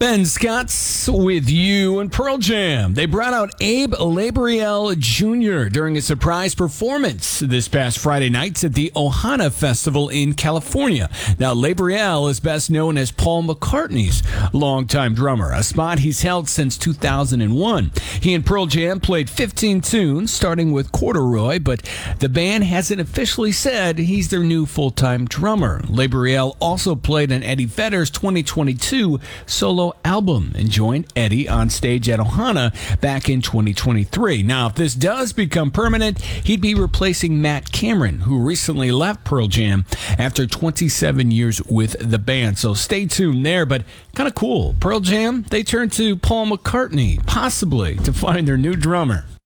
Ben Scott's with you and Pearl Jam. They brought out Abe Laboriel Jr. during a surprise performance this past Friday night at the Ohana Festival in California. Now, Laboriel is best known as Paul McCartney's longtime drummer, a spot he's held since 2001. He and Pearl Jam played 15 tunes, starting with Corduroy, but the band hasn't officially said he's their new full-time drummer. Laboriel also played on Eddie Vedder's 2022 solo album and joined Eddie on stage at Ohana back in 2023. Now, if this does become permanent, he'd be replacing Matt Cameron, who recently left Pearl Jam after 27 years with the band. So stay tuned there, but kind of cool. Pearl Jam, they turned to Paul McCartney, possibly to find their new drummer.